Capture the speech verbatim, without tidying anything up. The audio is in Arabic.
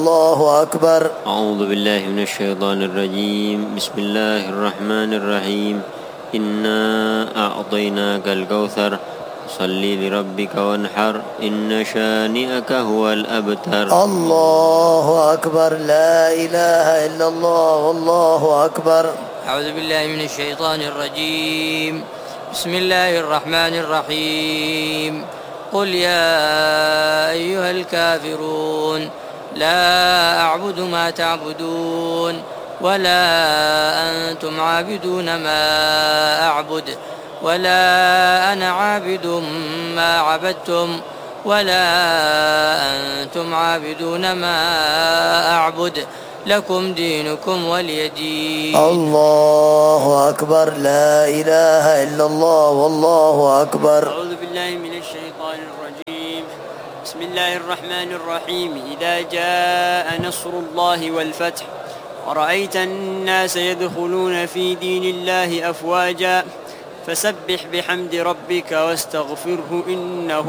الله أكبر. أعوذ بالله من الشيطان الرجيم. بسم الله الرحمن الرحيم. إنا أعطيناك الكوثر صل لربك وانحر إن شانئك هو الأبتر. الله أكبر. لا إله إلا الله والله أكبر. أعوذ بالله من الشيطان الرجيم. بسم الله الرحمن الرحيم. قل يا أيها الكافرون لا أعبد ما تعبدون ولا أنتم عابدون ما أعبد ولا أنا عابد ما عبدتم ولا أنتم عابدون ما أعبد لكم دينكم ولي دين. الله أكبر. لا إله إلا الله والله أكبر. أعوذ بالله من الشيطان الرجيم. بسم الله الرحمن الرحيم. إذا جاء نصر الله والفتح ورأيت الناس يدخلون في دين الله أفواجا فسبح بحمد ربك واستغفره إنه